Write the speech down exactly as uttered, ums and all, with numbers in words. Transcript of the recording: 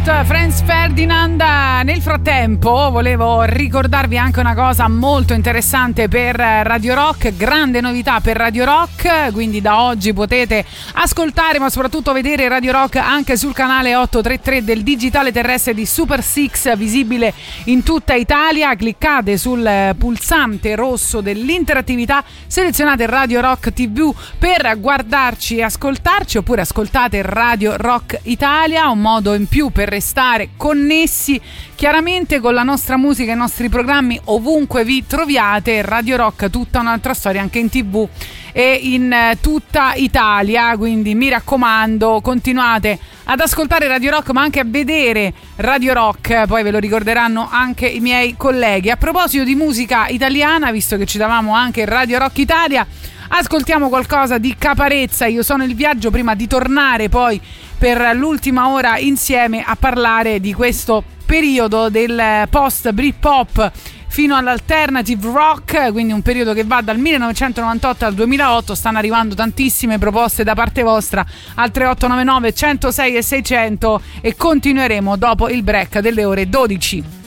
Franz Ferdinand. Nel frattempo volevo ricordarvi anche una cosa molto interessante per Radio Rock, grande novità per Radio Rock, quindi da oggi potete ascoltare ma soprattutto vedere Radio Rock anche sul canale ottocentotrentatré del digitale terrestre di Super Six, visibile in tutta Italia. Cliccate sul pulsante rosso dell'interattività, selezionate Radio Rock tivù per guardarci e ascoltarci, oppure ascoltate Radio Rock Italia, un modo in più per restare connessi chiaramente con la nostra musica e i nostri programmi ovunque vi troviate. Radio Rock, tutta un'altra storia anche in tivù e in tutta Italia, quindi mi raccomando, continuate ad ascoltare Radio Rock ma anche a vedere Radio Rock, poi ve lo ricorderanno anche i miei colleghi. A proposito di musica italiana, visto che citavamo anche Radio Rock Italia, ascoltiamo qualcosa di Caparezza. Io sono il viaggio, prima di tornare poi per l'ultima ora insieme a parlare di questo periodo del post Britpop fino all'alternative rock, quindi un periodo che va dal millenovecentonovantotto al duemilaotto. Stanno arrivando tantissime proposte da parte vostra al tre otto nove nove, centosei e seicento e continueremo dopo il break delle ore dodici.